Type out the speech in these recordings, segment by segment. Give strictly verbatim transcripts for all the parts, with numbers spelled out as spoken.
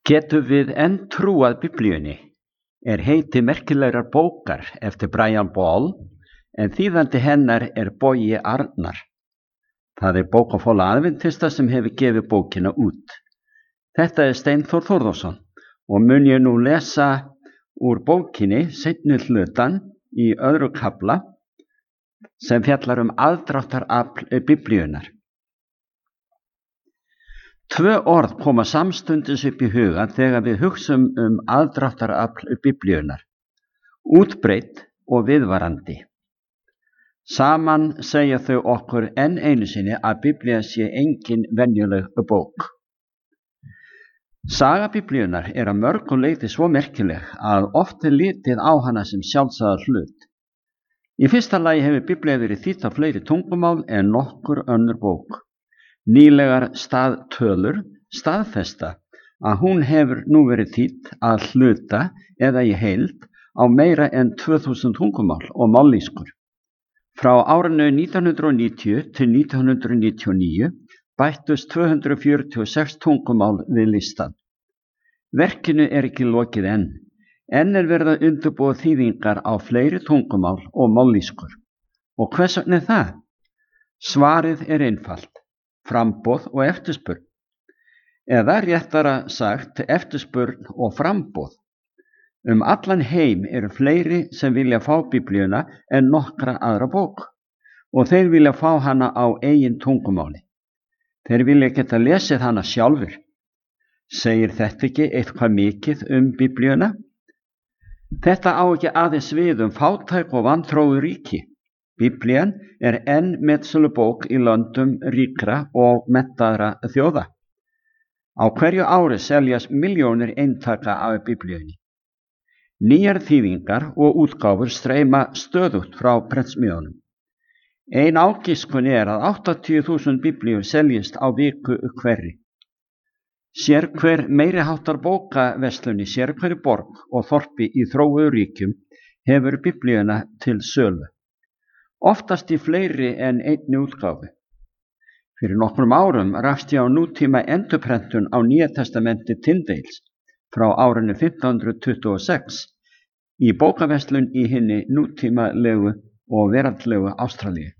Getum við enn trúað Biblíunni er heiti merkilegrar bókar eftir Brian Ball en þýðandi hennar er Bogi Arnar. Það er bókaforlag Aðventista sem hefur gefið bókina út. Þetta er Steinþór Þórðarson og mun ég nú lesa úr bókinni seinni hlutan í öðru kafla sem fjallar um aðdráttarafl Biblíunnar. Tvö orð koma samstundis upp í huga þegar við hugsum um aðdráttarafl Biblíunnar, útbreitt og viðvarandi. Saman segja þau okkur enn einu sinni að Biblía sé engin venjuleg bók. Saga Biblíunnar er að mörgu leyti svo merkileg að oft er litið á hana sem sjálfsagðan hlut. Í fyrsta lagi hefur Biblía verið þýdd á fleiri tungumál en nokkur önnur bók. Nýlegar staðtölur staðfesta að hún hefur nú verið þýdd að hluta eða í heild á meira en tvö þúsund tungumál og mállýskur. Frá árinu nítján hundrað níutíu til nítján hundruð níutíu og níu bættust tvö hundruð fjörutíu og sex tungumál við listan. Verkinu er ekki lokið enn. Enn er verið að undirbúa þýðingar á fleiri tungumál og mállýskur. Og hvers vegna er það? Svarið er einfalt. Framboð og eftirspurn. Eða réttara sagt eftirspurn og framboð. Um allan heim eru fleiri sem vilja fá Biblíuna en nokkra aðra bók og þeir vilja fá hana á eigin tungumáli. Þeir vilja geta lesið hana sjálfur. Segir þetta ekki eitthvað mikið um Biblíuna? Þetta á ekki aðeins við um fátæk og vanþróuð ríki. Biblían er enn metsölubók í löndum ríkra og menntaðra þjóða. Á hverju ári seljast milljónir eintaka af Biblíunni. Nýjar þýðingar og útgáfur streyma stöðugt frá prentsmiðjunum. Ein ágiskun er að áttatíu þúsund Biblíur seljist á viku hverri. Sérhver meiriháttar bókaverslun í sérhverri borg og þorpi í þróuðu ríkjum hefur Biblíuna til sölu. Oftast í fleiri en einni útgáfu. Fyrir nokkrum árum rakst ég á nútíma endurprentun á Nýja testamenti Tyndales frá árinu fimmtán hundruð tuttugu og sex í bókaverslun í hinni nútímalegu og veraldlegu Ástralíu.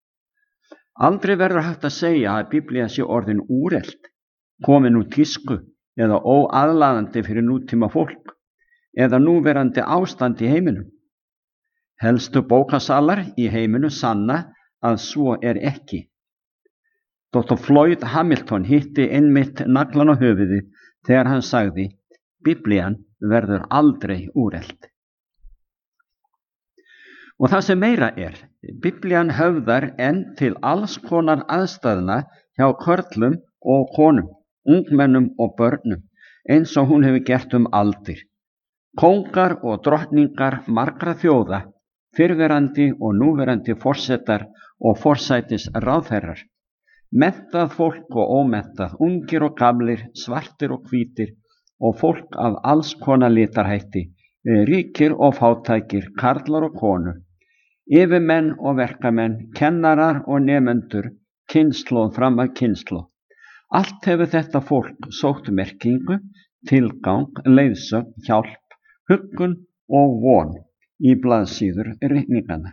Aldrei verður hægt að segja að Biblía sé orðin úrelt, komin úr tísku eða óaðlaðandi fyrir nútíma fólk eða núverandi ástand í heiminum. Helstu bókasalar í heiminu sanna að svo er ekki. doktor Floyd Hamilton hitti einmitt naglan á höfuðið þegar hann sagði: Biblían verður aldrei úrelt. Og það sem meira er, Biblían höfðar enn til alls konar aðstæðna hjá körlum og konum, ungmennum og börnum, eins og hún hefur gert um aldir. Kóngar og drottningar margra þjóða, fyrrverandi og núverandi forsetar og forsætis ráðherrar, menntað fólk og ómenntað, ungir og gamlir, svartir og hvítir og fólk af alls konar litarhætti, ríkir og fátækir, karlar og konur, yfirmenn og verkamenn, kennarar og nemendur, kynslóð fram að kynslóð. Allt hefur þetta fólk sótt merkingu, tilgang, leiðsögn, hjálp, huggun og von í blaðsíður ritninganna.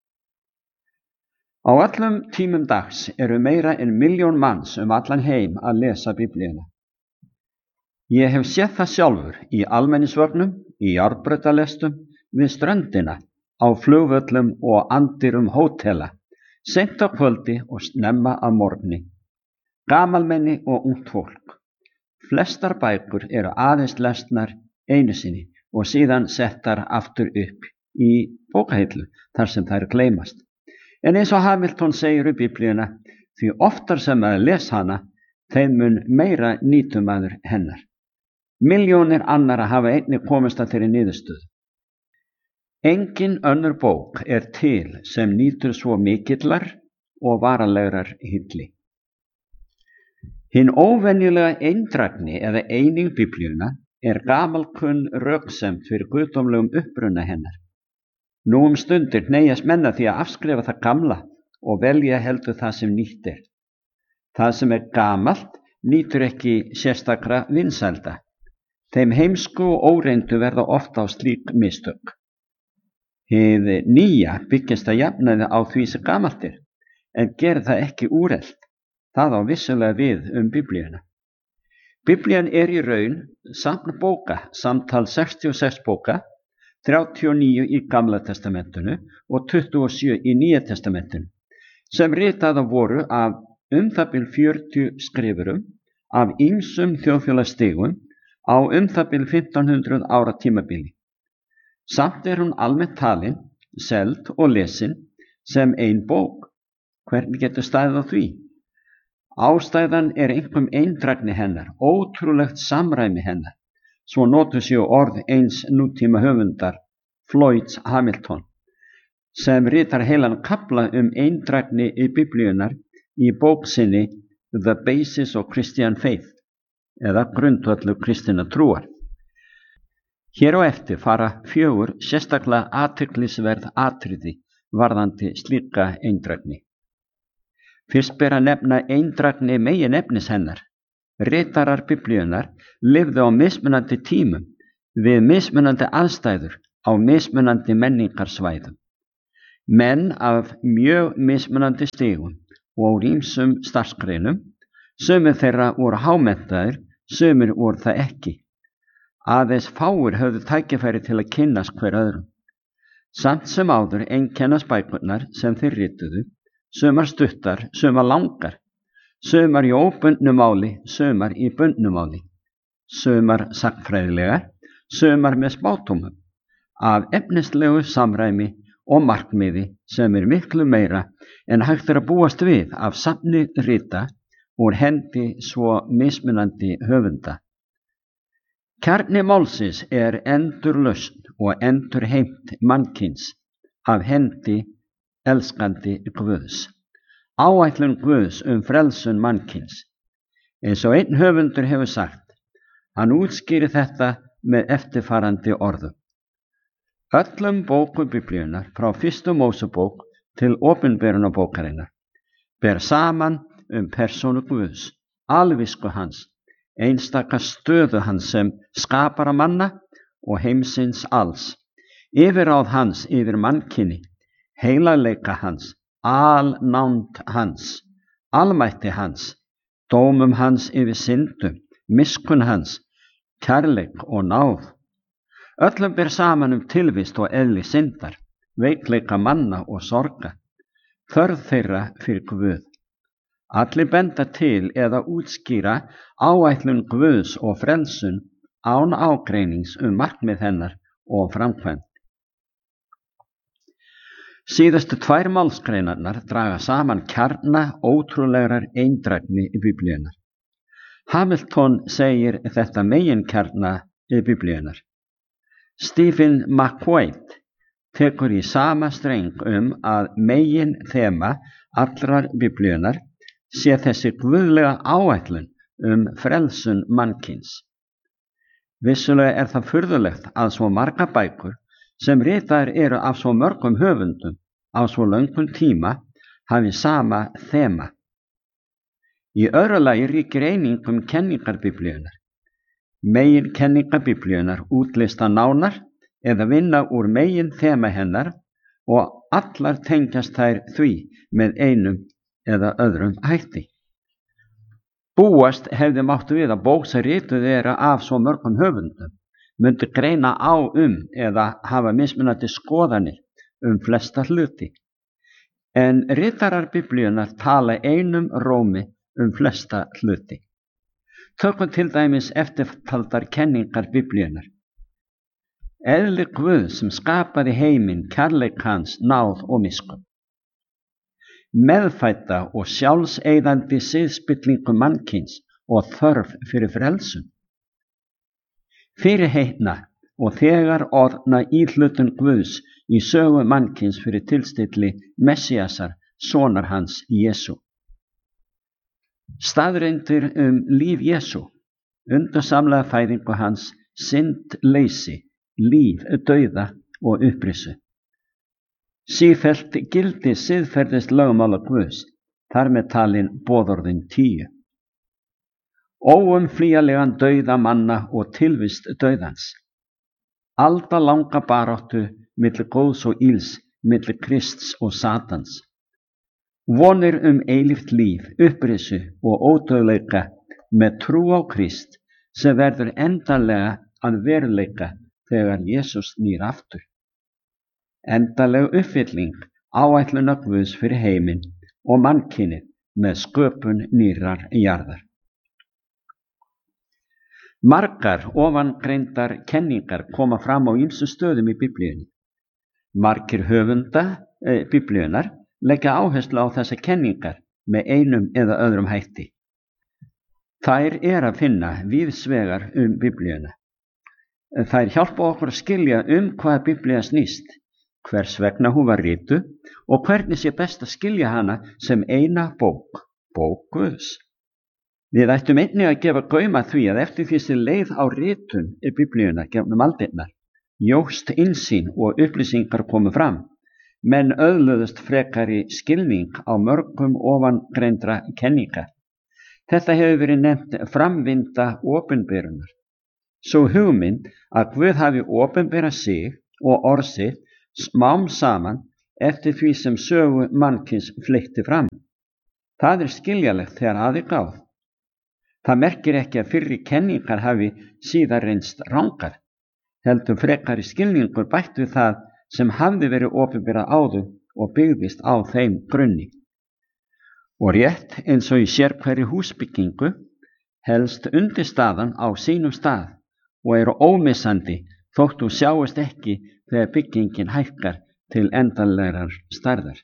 Á öllum tímum dags eru meira en milljón manns um allan heim að lesa Biblíuna. Ég hef séð það sjálfur í almenningsvögnum, í járnbrautarlestum, við ströndina, á flugvöllum og andyrum hótela, seint á kvöldi og snemma að morgni. Gamalmenni og ungt fólk. Flestar bækur eru aðeins lesnar einu sinni og síðan settar aftur upp í bókahillu þar sem þær gleymast. En eins og Hamilton segir um Biblíuna, því oftar sem maður les hana, þeim mun meira nýtur maður hennar. Milljónir annara hafa einnig komist að þeirri niðurstöðu. Engin önnur bók er til sem nýtur svo mikillar og varanlegrar hylli. Hinn óvenjulega eindrægni eða eining Biblíuna er gamalkunn röksemd fyrir guðdómlegum uppruna hennar. Nú um stundir hneigjast menn að því að afskrifa það gamla og velja heldur það sem nýtt er. Það sem er gamalt nýtur ekki sérstakra vinsælda. Þeim heimsku og óreindu verða ofta á slík mistök. Hið nýja byggist að jafnaði á því sem gamalt er, en gerir það ekki úrelt. Það á vissulega við um Biblíuna. Biblían er í raun safn bóka, samtal sextíu og sex bóka, þrjátíu og níu í Gamla testamentinu og tuttugu og sjö í Nýja testamentinu, sem ritaða voru af um það bil fjörutíu skrifurum af ýmsum þjóðfélagsstigum á um það bil fimmtán hundruð ára tímabili. Samt er hún almennt talin, seld og lesin sem ein bók. Hvernig getur staðið á því? Ástæðan er einkum eindrægni hennar, ótrúlegt samræmi hennar, svo notu séu orð eins nútíma höfundar, Floyd Hamilton, sem ritar heilan kafla um eindrægni í Biblíunar í bók sinni The Basis of Christian Faith, eða grundvöllur kristinna trúar. Hér á eftir fara fjögur sérstaklega athyglisverð atriði varðandi slíka eindrægni. Fyrst ber að nefna eindrægni meginefnis hennar. Ritarar Biblíunar lifðu á mismunandi tímum, við mismunandi aðstæður, á mismunandi menningarsvæðum. Menn af mjög mismunandi stigum og úr ýmsum starfsgreinum, sumir þeirra voru hámenntaðir, sumir voru það ekki. Aðeins fáir höfðu tækifæri til að kynnast hver öðrum. Samt sem áður einkennast bækurnar sem þeir rituðu, sumar stuttar, sumar langar, sumar í óbundnu máli, sumar í bundnu máli, sumar sagnfræðilegar, sumar með spádómum, af efnislegu samræmi og markmiði sem er miklu meira en hægt er að búast við af safni rita úr hendi svo mismunandi höfunda. Kjarni málsins er endurlausn og endurheimt mannkyns af hendi elskandi Guðs. Áætlun Guðs um frelsun mannkyns. Eins og einn höfundur hefur sagt, hann útskýrir þetta með eftirfarandi orðum. Öllum bókum Biblíunar frá fyrstu Mósebók til opinberunarbókarinnar ber saman um persónu Guðs, alvisku hans, einstaka stöðu hans sem skapara manna og heimsins alls, yfirráð hans yfir mannkyni, heilagleika hans, alnánd hans, almætti hans, dómum hans yfir syndum, miskunn hans, kærleik og náð. Öllum ber saman um tilvist og eðli syndar, veikleika manna og sorga, þörf þeirra fyrir Guð. Allir benda til eða útskýra áætlun Guðs og frelsun án ágreinings um markmið hennar og framkvæmd. Síðustu tvær málsgreinarnar draga saman kjarna ótrúlegrar eindrægni í Biblíunar. Hamilton segir þetta meginkjarna í Biblíunar. Stephen McQuaid tekur í sama streng um að megin þema allrar Biblíunar sé þessi guðlega áætlun um frelsun mannkyns. Vissulega er það furðulegt að svo marga bækur sem ritaðar eru af svo mörgum höfundum á svo löngum tíma hafi sama þema. Í öðru lagi ríkir eining um kenningar Biblíunar. Megin kenningar Biblíunar útlista nánar eða vinna úr megin þema hennar og allar tengjast þær því með einum eða öðrum hætti. Búast hefði máttu við að bók sem rituð eru af svo mörgum höfundum myndi greina á um eða hafa mismunandi skoðanir um flesta hluti. En ritarar Biblíunar tala einum rómi um flesta hluti. Tökum til dæmis eftirtaldar kenningar Biblíunar. Eðli Guð sem skapaði heiminn, kærleik hans, náð og miskunn. Meðfædda og sjálfseyðandi siðspillingu mannkyns og þörf fyrir frelsun. Fyrirheitna og þegar orðna íhlutun Guðs í sögu mannkyns fyrir tilstilli Messiasar, sonar hans Jesú. Staðreyndir um líf Jesú, undursamlega fæðingu hans, syndleysi, líf, dauða og upprissu. Sífellt gildi siðferðis lögmála Guðs, þar með talin boðorðin tíu. óumflýjanlegan dauða manna og tilvist dauðans. Alda langa baráttu milli góðs og ills, milli Krists og Satans. Vonir um eilíft líf, upprisu og ódauðleika með trú á Krist sem verður endanlega að veruleika þegar Jesús snýr aftur. Endanleg uppfylling áætlunar Guðs fyrir heiminn og mannkynið með sköpun nýrrar jarðar. Margar ofangreindar kenningar koma fram á ýmsum stöðum í Biblíunni. Margir höfunda e, Biblíunnar leggja áherslu á þessar kenningar með einum eða öðrum hætti. Þær er að finna víðsvegar um Biblíuna. Þær hjálpa okkur að skilja um hvað Biblía snýst, hvers vegna hún var rituð og hvernig sé best að skilja hana sem eina bók, bók Guðs. Við ættum einnig að gefa gaum að því að eftir því sem leið á ritun í Biblíuna gegnum aldirnar, jókst innsýn og upplýsingar komu fram, menn öðluðust frekari skilning á mörgum ofangreindra kenninga. Þetta hefur verið nefnt framvinda opinberunar. Svo hugmynd að Guð hafi opinberað sig og orð sitt smám saman eftir því sem sögu mannkyns fleytti fram. Það er skiljalegt þegar að er gáð. Það merkir ekki að fyrri kenningar hafi síðar reynst rangar, heldur frekari skilningur bætt við það sem hafði verið opinberað áður og byggðist á þeim grunni. Og rétt eins og í sérhverri húsbyggingu helst undirstaðan á sínum stað og eru ómissandi þótt þú sjáist ekki þegar byggingin hækkar til endanlegrar stærðar.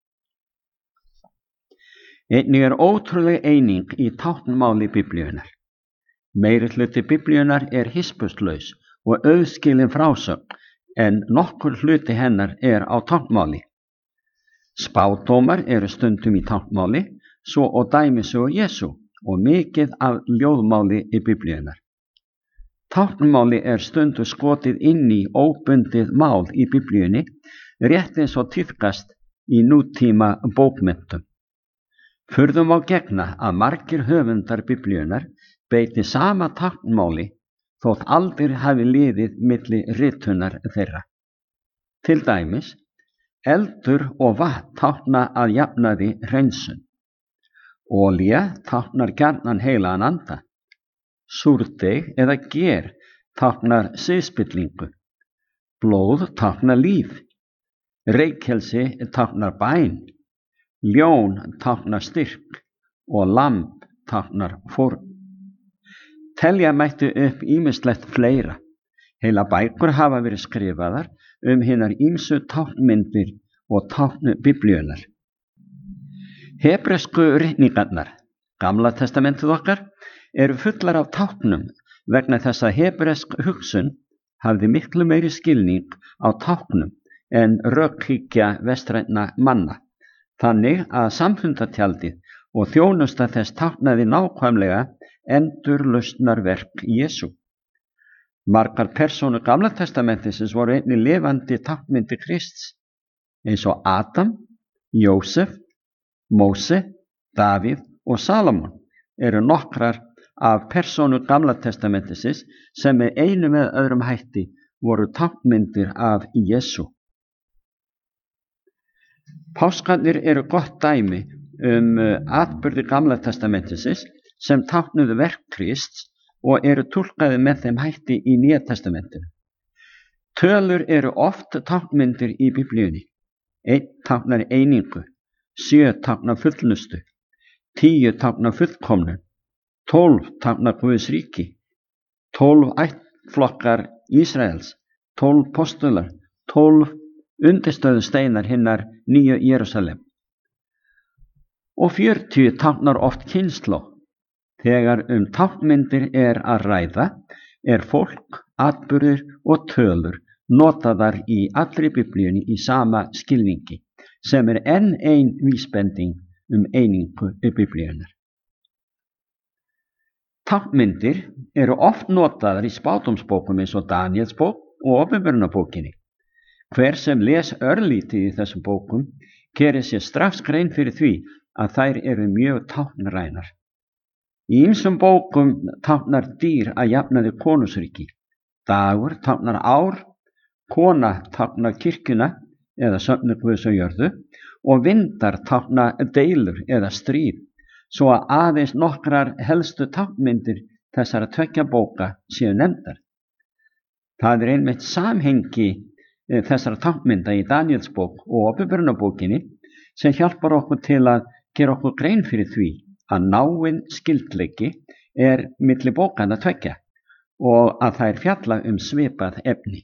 Einnig er ótrúleg eining í táknmáli Biblíunnar. Meiri hluti Biblíunnar er hispurslaus og auðskilin frásögn en nokkur hluti hennar er á táknmáli. Spádómar eru stundum í táknmáli, svo og dæmisögu Jesú og mikið af ljóðmáli í Biblíunnar. Táknmáli er stundu skotið inn í óbundið mál í Biblíunni, rétt eins og tíðkast í nútíma bókmenntum. Furðum á gegna að margir höfundar Biblíunnar beiti sama táknmáli þótt aldir hafi liðið milli ritunar þeirra. Til dæmis, eldur og vatn tákna að jafnaði hreinsun. Olía táknar gjarnan heilagan anda. Súrdeig eða ger táknar siðspillingu. Blóð táknar líf. Reykelsi táknar bæn. Ljón táknar styrk og lamb táknar fórn. Telja mætti upp ýmislegt fleira. Heila bækur hafa verið skrifaðar um hinar ýmsu táknmyndir og táknu Biblíunnar. Hebresku ritningarnar, Gamla testamentið okkar, eru fullar af táknum vegna þess að hebresk hugsun hafði miklu meiri skilning á táknum en rökhyggja vestrænna manna. Þannig að samfundatjaldið og þjónusta þess táknaði nákvæmlega endurlausnarverk Jesú. Margar persónur Gamla testamentisins voru einnig lifandi táknmyndir Krists, eins og Adam, Jósef, Móse, Davíð og Salomon eru nokkrar af persónur Gamla testamentisins sem með einu með öðrum hætti voru táknmyndir af Jesú. Páskarnir eru gott dæmi um atburði Gamla testamentisins sem táknuðu verk Krists og eru túlkaði með þeim hætti í Nýja testamentinu. Tölur eru oft táknmyndir í Biblíunni. Einn táknar einingu, sjö táknar fullnustu, tíu táknar fullkomnun, tólf táknar Guðs ríki, tólf ættflokkar Ísraels, tólf postular, tólf undirstöðusteinar hinnar nýju Jerúsalem. Og fjörutíu táknar oft kynslóð. Þegar um táknmyndir er að ræða, er fólk, atburðir og tölur notaðar í allri Biblíunni í sama skilningi, sem er enn ein vísbending um einingu Biblíunnar. Táknmyndir eru oft notaðar í spádómsbókum eins og Daníelsbók og Opinberunarbókinni. Hver sem les örlítið í þessum bókum gerir sér strax grein fyrir því að þær eru mjög táknrænar. Í ýmsum bókum táknar dýr að jafnaði konungsríki. Dagur táknar ár, kona táknar kirkjuna eða söfnuð Guðs á jörðu og vindar tákna deilur eða stríð, svo að aðeins nokkrar helstu táknmyndir þessara tveggja bóka séu nefndar. Það er einmitt samhengi þessara táknmynda í Daníelsbók og Åpenbarunarbókinni sem hjálpar okkur til að gera okkur grein fyrir því að náinn skyldleiki er milli bókanna tveggja og að þær fjalla um svipað efni.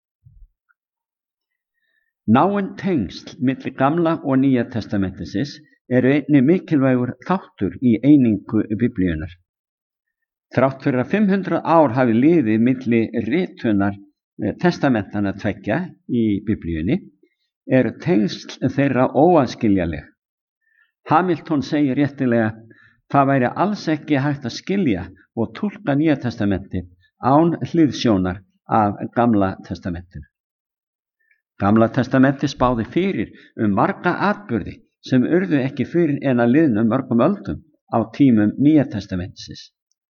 Náinn tengsl milli Gamla og Nýja testamentisins eru einnig mikilvægur þáttur í einingu Biblíunnar. Þrátt fyrir að fimm hundruð ár hafi liðið milli ritunar testamentana tveggja í Biblíunni eru tengsl þeirra óaðskiljanleg. Hamilton segir réttilega: það væri alls ekki hægt að skilja og túlka Nýja testamentið án hliðsjónar af Gamla testamentinu. Gamla testamentið spáði fyrir um marga atburði sem urðu ekki fyrir en að liðnum mörgum öldum á tímum Nýja testamentisins.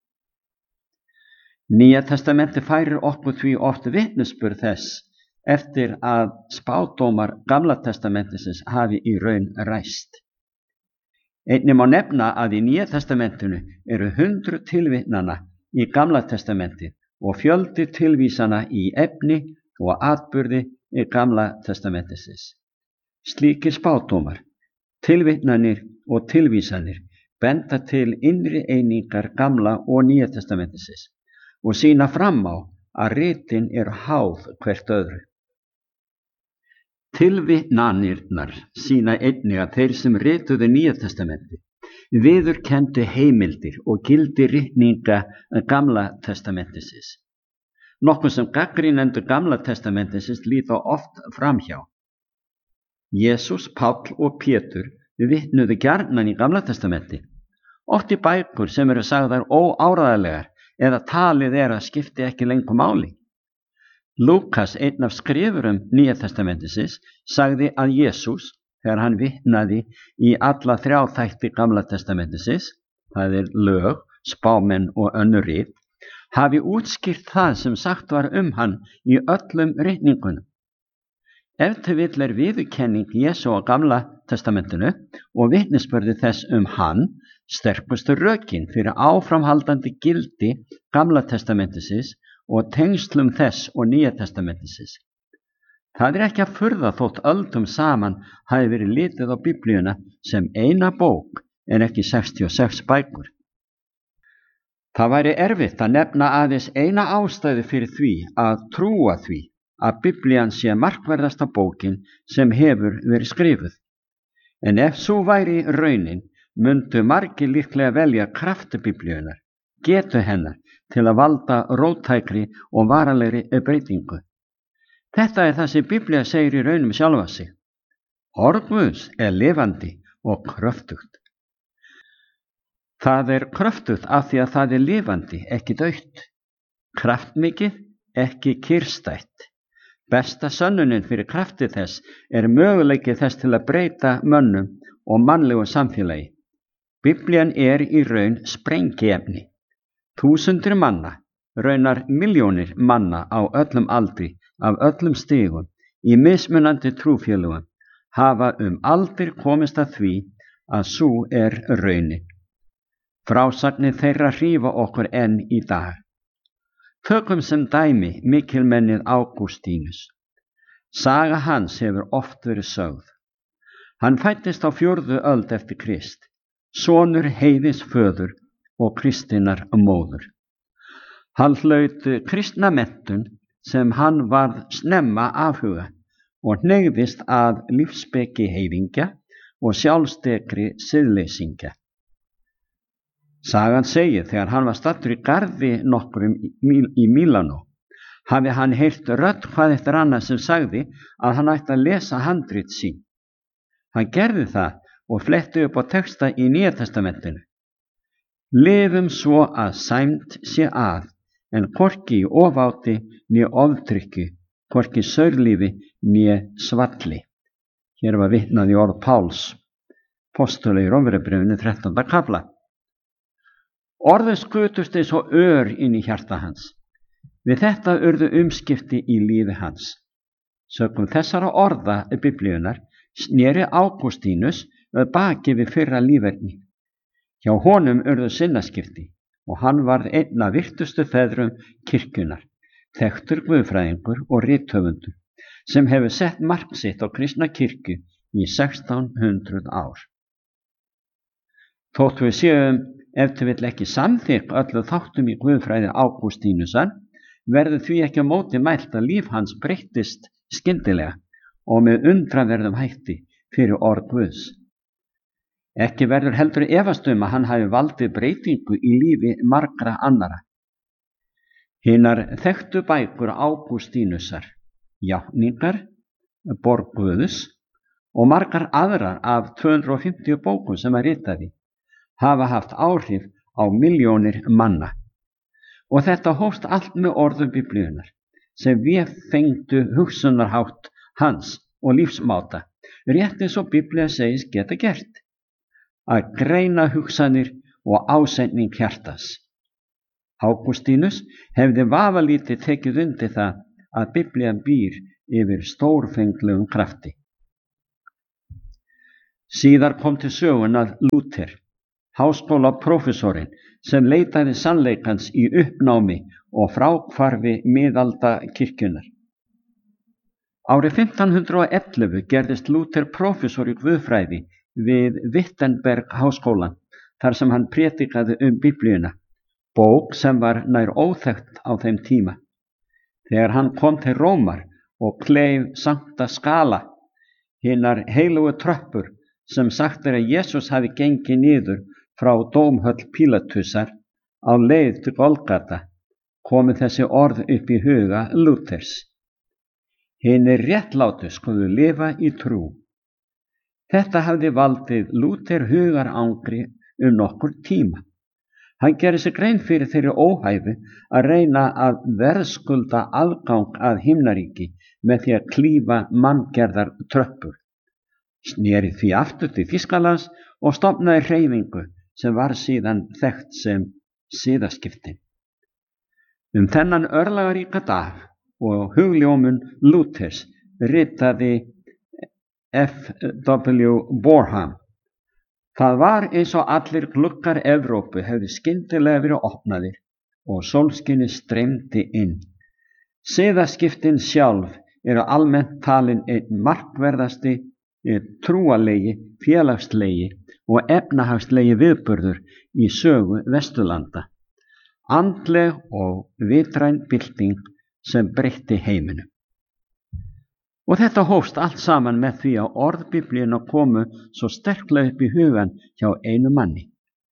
Nýja testamentið færir okkur því oft vitnisburð þess eftir að spádómar Gamla testamentisins hafi í raun ræst. Einnig má nefna að í Nýja testamentinu eru hundruð tilvitnana í Gamla testamentið og fjöldi tilvísana í efni og atburði í Gamla testamentisins. Slíkir spádómar, tilvitnanir og tilvísanir benda til innri einingar Gamla og Nýja testamentisins og sýna fram á að ritin eru háð hvert öðru. Tilvitnanirnar sýna einnig að þeir sem rituðu Nýja testamenti viðurkenndu heimildir og gildi ritninga Gamla testamentisins. Nokkuð sem gagnrýnendur Gamla testamentisins líta oft framhjá. Jesús, Páll og Pétur vitnuðu gjarnan í Gamla testamenti, oft í bækur sem eru sagðar óáreiðanlegar eða talið er að skipti ekki lengur máli. Lúkas, einn af skrifurum Nýja testamentisins, sagði að Jesús, þegar hann vitnaði í alla þrjá þætti Gamla testamentisins, það er lög, spámenn og önnur rit, hafi útskýrt það sem sagt var um hann í öllum ritningunum. Ef til vill er viðurkenning Jesú á Gamla testamentinu og vitnisburði þess um hann sterkustu rökin fyrir áframhaldandi gildi Gamla testamentisins og tengslum þess og Nýja testamentisins. Það er ekki að furða þótt öldum saman hafi verið litið á Biblíuna sem eina bók en ekki sextíu og sex bækur. Það væri erfitt að nefna aðeins eina ástæðu fyrir því að trúa því að Biblían sé markverðasta bókin sem hefur verið skrifuð. En ef svo væri raunin, mundu margir líklega velja krafti Biblíunar, getu hennar til að valda róttækri og varanlegri breytingu. Þetta er það sem Biblía segir í raunum sjálfa sig. Orð Guðs er lifandi og kröftugt. Það er kröftugt af því að það er lifandi, ekki dautt. Kraftmikið, ekki kyrrstætt. Besta sönnunin fyrir krafti þess er möguleiki þess til að breyta mönnum og mannlegu samfélagi. Biblían er í raun sprengiefni. Þúsundir manna, raunar milljónir manna á öllum aldri, af öllum stigum, í mismunandi trúfélögum, hafa um aldir komist að því að sú er raunin. Frásagnir þeirra hrífa okkur enn í dag. Tökum sem dæmi mikilmennið Ágústínus. Saga hans hefur oft verið sögð. Hann fæddist á fjórðu öld eftir Krist, sonur heiðins föður og kristinnar móður. Hann hlaut kristna menntun sem hann varð snemma afhuga og hneigðist að lífsspeki heiðingja og sjálfstekri siðleysingja. Sagan segir þegar hann var staddur í garði nokkrum í Mílanó, hafi hann heyrt rödd hvað eftir annað sem sagði að hann ætti að lesa handrit sín. Hann gerði það og fletti upp á texta í Nýja testamentinu. Lifum svo að sæmd sé að, en hvorki í ofáti né ofdrykki, hvorki saurlífi né svalli. Hér var vitnað í orð Páls, postula í Rómverjabréfinu þrettánda kafla. Orðið skutust eins og ör inn í hjarta hans. Við þetta urðu umskipti í lífi hans. Sökum þessara orða biblíunar sneri Ágústínus við baki við fyrra líferni. Hjá honum urðu sinnaskipti og hann varð einn af virtustu feðrum kirkjunnar, þekktur guðfræðingur og rithöfundur, sem hefur sett mark sitt á kristna kirkju í sextán hundruð ár. Þótt við séum ef til vill ekki samþykk öllu þáttum í guðfræði Ágústínusar, verður því ekki á móti mælt að líf hans breyttist skyndilega og með undraverðum hætti fyrir orð Guðs. Ekki verður heldur efast um að hann hafi valdið breytingu í lífi margra annara. Hinar þekktu bækur Ágústínusar, Játningar, Borg Guðs og margar aðrar af tvö hundruð fimmtíu bókum sem hann ritaði, hafa haft áhrif á milljónir manna. Og þetta hófst allt með orðum biblíunar, sem við fengdu hugsunarhátt hans og lífsmáta, rétt eins og Biblía segist geta gert, að greina hugsanir og ásending hjartas. Ágústínus hefði vafalítið tekið undir það að Biblían býr yfir stórfenglegum krafti. Síðar kom til sögunar Lúther, háskólaprófessorinn, sem leitaði sannleikans í uppnámi og fráhvarfi miðalda kirkjunnar. Árið fimmtán hundrað og ellefu gerðist Lúther prófessor í guðfræði við Wittenberg háskólan, þar sem hann prédikaði um Biblíuna, bók sem var nær óþekkt á þeim tíma. Þegar hann kom til Rómar og kleif Sankta Skala, hinar heilugu tröppur sem sagt er að Jesús hafi gengið niður frá dómhöll Pílatusar á leið til Golgata, komu þessi orð upp í huga Lúthers. Hinir réttlátu skulu lifa í trú. Þetta hafði valdið Lúther hugarangri um nokkur tíma. Hann gerði sig grein fyrir þeirri óhæfu að reyna að verðskulda aðgang að himnaríki með því að klífa manngerðar tröppur. Sneri því aftur til Þýskalands og stofnaði hreyfingu sem var síðan þekkt sem siðaskipti. Um þennan örlagaríka dag og hugljómun Lúthers ritaði F W Boreham. Það var eins og allir gluggar Evrópu hefði skyndilega verið opnaðir og sólskinni streymdi inn. Siðaskiptin sjálf eru almennt talin einn markverðasti trúalegi, félagslegi og efnahagslegi viðburður í sögu Vesturlanda. Andleg og vitræn bylting sem breytti heiminum. Og þetta hófst allt saman með því að orð Biblíunnar komu svo sterklega upp í hugan hjá einu manni.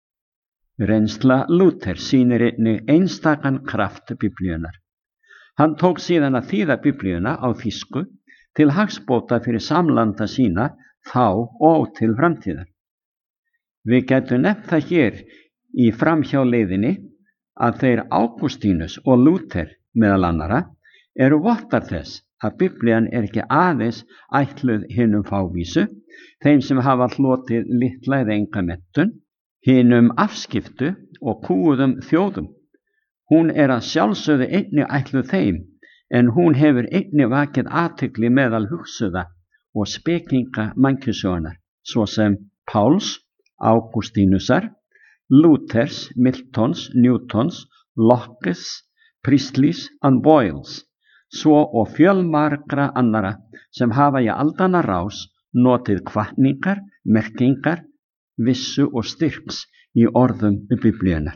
Reynsla Lúther sýnir einnig einstakan kraft Biblíunnar. Hann tók síðan að þýða Biblíuna á þýsku til hagsbóta fyrir samlanda sína þá og til framtíðar. Við getum nefnt það hér í framhjáleiðinni að þeir Ágústínus og Lúther meðal annara eru vottar þess að Biblían er ekki aðeins ætluð hinum fávísu, þeim sem hafa hlotið litla eða enga menntun, hinum afskiptu og kúuðum þjóðum. Hún er að sjálfsögðu einnig ætluð þeim, en hún hefur einnig vakið athygli meðal hugsuða og spekinga mannkynssögunnar, svo sem Páls, Ágústínusar, Lúthers, Miltons, Newtons, Lockes, Priestley's and Boyles, svo og fjölmargra annara sem hafa í aldanna rás notið hvatningar, merkingar, vissu og styrks í orðum Biblíunnar.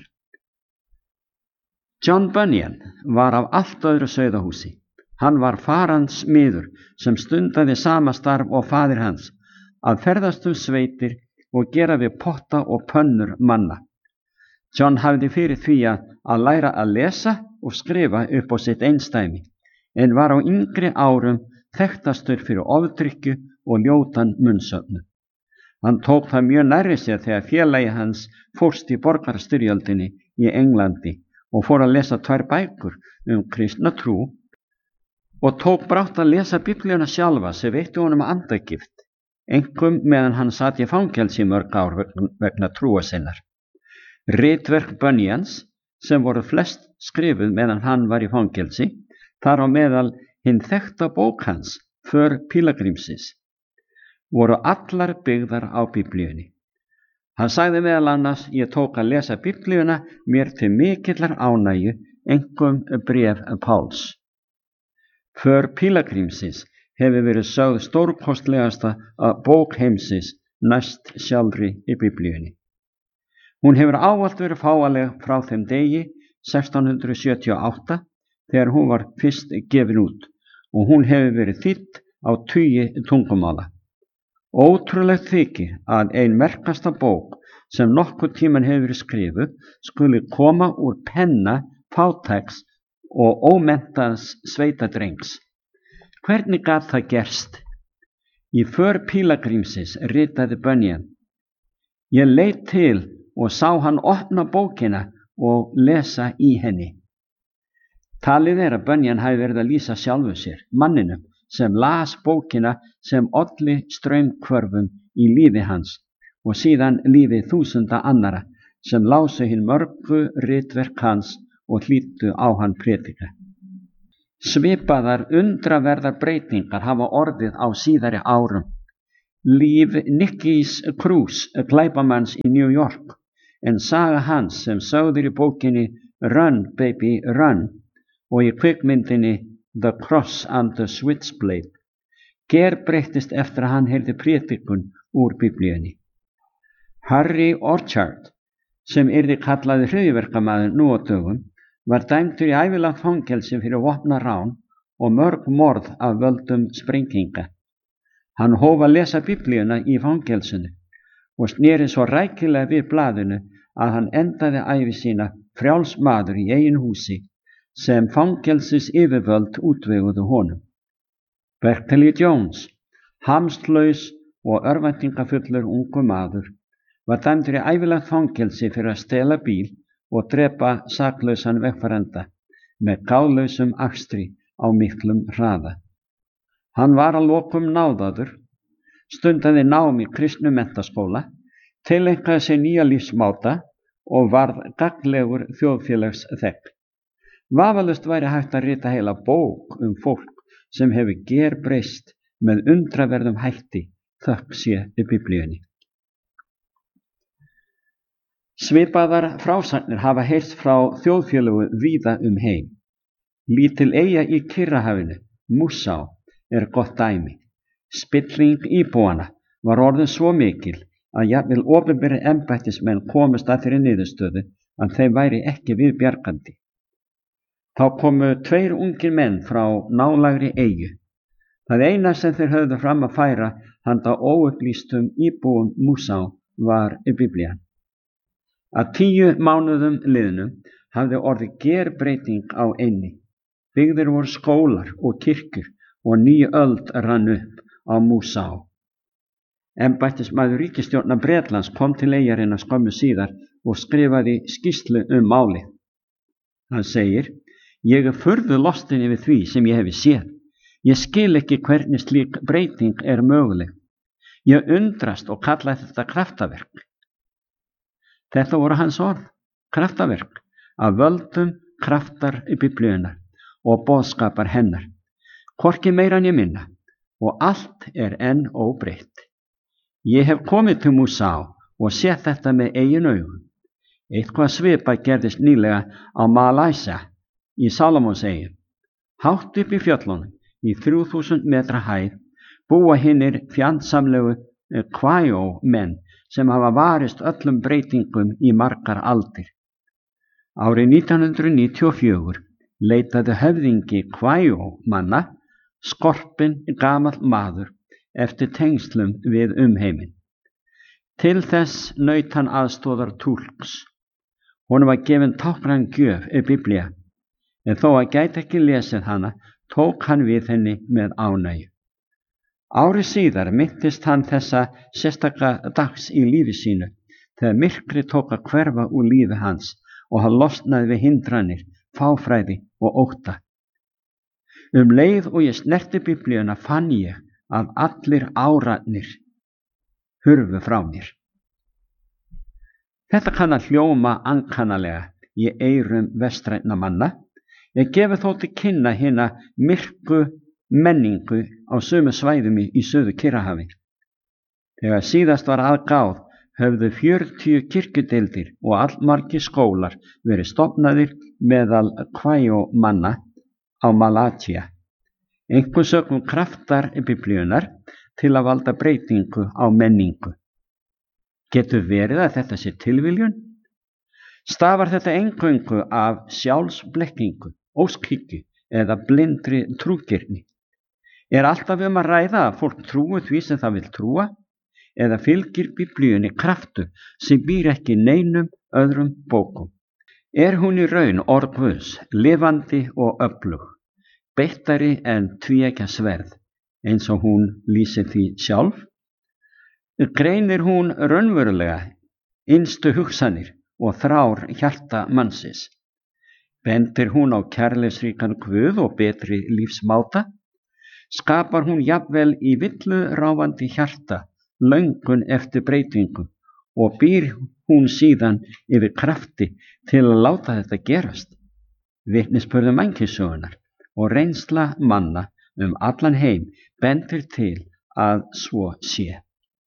John Bunyan var af allt öðru sauðahúsi. Hann var faransmiður sem stundaði sama starf og faðir hans, að ferðast um sveitir og gera við potta og pönnur manna. John hafði fyrir því að læra að lesa og skrifa upp á sitt einstæmi, en var á yngri árum þekktastur fyrir ofdrykkju og ljótan munnsöfnu. Hann tók það mjög nærri sér þegar félagi hans fórst í borgarastyrjöldinni í Englandi og fór að lesa tvær bækur um kristna trú og tók brátt að lesa Biblíuna sjálfa sem veitti honum andagift, einkum meðan hann sat í fangelsi mörg ár vegna trúar sinnar. Ritverk Bunyans, sem voru flest skrifuð meðan hann var í fangelsi, þar á meðal hinn þekkta bók hans, För Pílagrímsins, voru allar byggðar á Biblíunni. Hann sagði meðal annars: ég tók að lesa Biblíuna mér til mikillar ánægju, einkum bréf Páls. För Pílagrímsins hefur verið sögð stórkostlegasta bók heimsins næst sjálfri í Biblíunni. Hún hefur ávallt verið fáanleg frá þeim degi sextán hundruð sjötíu og átta þegar hún var fyrst gefin út, og hún hefur verið þýdd á tugi tungumála. Ótrúlegt þykir að ein merkasta bók sem nokkuð tíman hefur verið skrifuð skuli koma úr penna fátæks og ómenntaðs sveitadrengs. Hvernig gat það gerst? Í För Pílagrímsins ritaði Bunyan: ég leit til og sá hann opna bókina og lesa í henni. Talið er að Bunyan hafi verið að lýsa sjálfu sér, manninum sem las bókina sem olli straumhvörfum í lífi hans og síðan lífi þúsunda annara sem lásu hinn mörgu ritverk hans og hlýddu á hann prédika. Svipaðar undraverðar breytingar hafa orðið á síðari árum. Líf Nickys Cruz, glæpamanns í New York, en saga hans sem sögður í bókinni Run Baby Run og í kvikmyndinni The Cross and the Switchblade gerbreyttist eftir að hann heyrði prédikun úr Biblíunni. Harry Orchard, sem yrði kallaði hryðjuverkamaður nú á dögum, var dæmdur í ævilangt fangelsi fyrir vopnarán og mörg morð af völdum sprenginga. Hann hóf að lesa Biblíuna í fangelsinu og sneri svo rækilega við blaðinu að hann endaði ævi sína frjáls maður í eigin húsi sem fangelsis yfirvöld útveguðu honum. Berkeley Jones, hamslaus og örvæntingafullur ungu maður, var dæmdur í ævilangt fangelsi fyrir að stela bíl og drepa saklausan vegfaranda með gáðlausum akstri á miklum hraða. Hann var að lokum náðaður, stundaði nám í kristnum menntaskóla, tileinkaði sér nýja lífsmáta og varð gagnlegur þjóðfélagsþegn. Vafalaust væri hægt að rita heila bók um fólk sem hefur gerbreyst með undraverðum hætti þökk sé í Biblíunni. Svipaðar frásagnir hafa heyrst frá þjóðfélögu víða um heim. Lítil eyja í Kyrrahafinu, Músá, er gott dæmi. Spilling íbúana var orðin svo mikil að jafnvel opinberir embættismenn komust að þeirri niðurstöðu að þeim væri ekki við bjargandi. Þá komu tveir ungir menn frá nálægri eyju. Það eina sem þeir höfðu fram að færa handa óupplýstum íbúum Músá var Biblían. Að tíu mánuðum liðnum hafði orðið gerbreyting á eynni. Byggðir voru skólar og kirkjur og ný öld rann upp á Músá. Embættismaður ríkisstjórnar Bretlands kom til eyjarinnar skömmu síðar og skrifaði skýrslu um málið. Hann segir: ég er furðu lostinn yfir því sem ég hefi séð. Ég skil ekki hvernig slík breyting er möguleg. Ég undrast og kalla þetta kraftaverk. Þetta voru hans orð, kraftaverk, af völdum kraftar í Biblíunnar og boðskapar hennar. Hvorki meira en ég minna, og allt er enn óbreytt. Ég hef komið til Músá og séð þetta með eigin augum. Eitthvað svipað gerðist nýlega á Malaysia í Salomonseyjum. Hátt upp í fjöllunum, í þrjú þúsund metra hæð, búa hinnir fjandsamlegu Kwai-o menn sem hafa varist öllum breytingum í margar aldir. Árið nítján hundruð níutíu og fjögur leitaði höfðingi Kwai-o manna, skorpinn gamall maður, eftir tengslum við umheiminn. Til þess naut hann aðstoðar túlks. Honum var gefin táknræn gjöf Biblía, en þó að gæti ekki lesið hana, tók hann við henni með ánægju. Ári síðar minntist hann þessa sérstaka dags í lífi sínu, þegar myrkri tók að hverfa úr lífi hans og hann losnaði við hindranir, fáfræði og ótta. Um leið og ég snerti Biblíuna fann ég að allir árarnir hurfu frá mér. Þetta kann að hljóma ankannalega í eyrum vestrænna manna, en gefur þó til kynna hina myrku menningu á sömu svæðum í, í Suður Kyrrahafi. Þegar síðast var aðgáð höfðu fjörutíu kirkjudeildir og allmargir skólar verið stofnaðir meðal Kwai-manna á Malaysia, einhver sögum kraftar biblíunar til að valda breytingu á menningu. Getur verið að þetta sé tilviljun? Stafar þetta eingöngu af sjálfsblekkingu, óskhyggju eða blindri trúgirni? Er alltaf um að ræða að fólk trúi því sem það vil trúa, eða fylgir biblíunni kraftur sem býr ekki neinum öðrum bókum? Er hún í raun orð Guðs, lifandi og öflug, beittari en tvíeggja sverð, eins og hún lýsir því sjálf? Greinir hún raunverulega innstu hugsanir og þrár hjarta mannsins? Bendir hún á kærleiksríkan Guð og betri lífsmáta? Skapar hún jafnvel í villu ráfandi hjarta löngun eftir breytingu og býr hún síðan yfir krafti til að láta þetta gerast? Vitnisburður mannkynssögunnar og reynsla manna um allan heim bendir til að svo sé.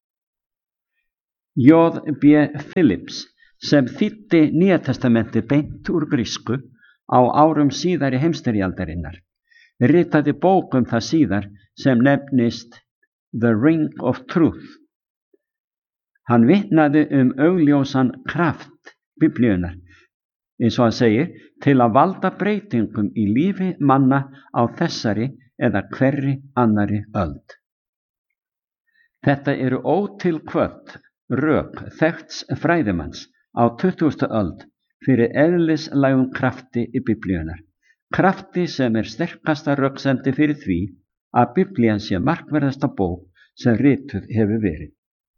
J B Phillips, sem þýddi Nýja testamentið beint úr grísku á árum síðari heimsstyrjaldarinnar, ritaði bók um það síðar sem nefnist The Ring of Truth. Hann vitnaði um augljósan kraft biblíunar, eins og hann segir, til að valda breytingum í lífi manna á þessari eða hverri annari öld. Þetta eru ótilkvödd rök þekkts fræðimanns á tuttugustu öld fyrir eðlislægum krafti í biblíunar, krafti sem er sterkasta röksemdi fyrir því að biblían sé markverðasta bók sem rituð hefur verið.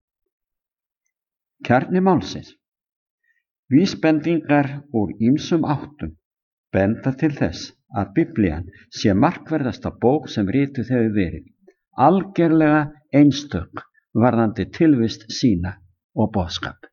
Kjarni málsins. Vísbendingar úr ýmsum áttum benda til þess að biblían sé markverðasta bók sem rituð hefur verið, algerlega einstök varðandi tilvist sína og boðskap.